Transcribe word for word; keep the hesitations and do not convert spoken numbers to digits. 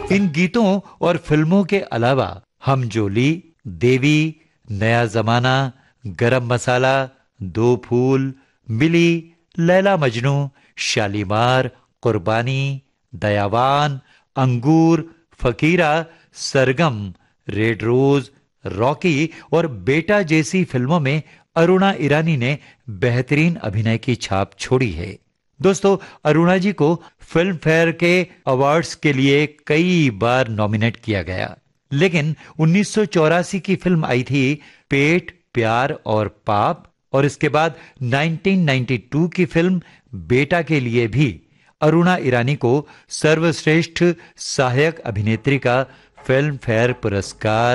इन गीतों और फिल्मों के अलावा हम जोली, देवी, नया जमाना, गरम मसाला, दो फूल, मिली, लैला मजनू, शालीमार, कुर्बानी, दयावान, अंगूर, फकीरा, सरगम, रेड रोज, रॉकी और बेटा जैसी फिल्मों में अरुणा ईरानी ने बेहतरीन अभिनय की छाप छोड़ी है। दोस्तों, अरुणा जी को फिल्म फेयर के अवार्ड्स के लिए कई बार नॉमिनेट किया गया, लेकिन उन्नीस सौ चौरासी की फिल्म आई थी पेट, प्यार और पाप, और इसके बाद उन्नीस सौ बानवे की फिल्म बेटा के लिए भी अरुणा ईरानी को सर्वश्रेष्ठ सहायक अभिनेत्री का फिल्म फेयर पुरस्कार